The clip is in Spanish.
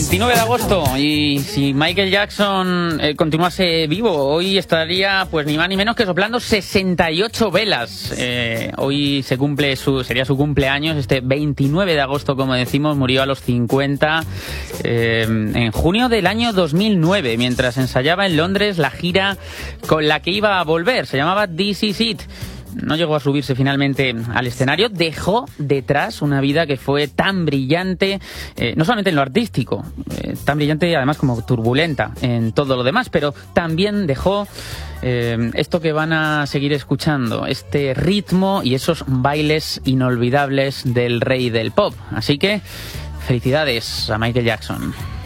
29 de agosto, y si Michael Jackson continuase vivo, hoy estaría pues ni más ni menos que soplando 68 velas. Hoy sería su cumpleaños, este 29 de agosto, como decimos. Murió a los 50 en junio del año 2009, mientras ensayaba en Londres la gira con la que iba a volver. Se llamaba This Is It. No llegó a subirse finalmente al escenario. Dejó detrás una vida que fue tan brillante, no solamente en lo artístico, tan brillante además como turbulenta en todo lo demás, pero también dejó esto que van a seguir escuchando, este ritmo y esos bailes inolvidables del rey del pop. Así que felicidades a Michael Jackson.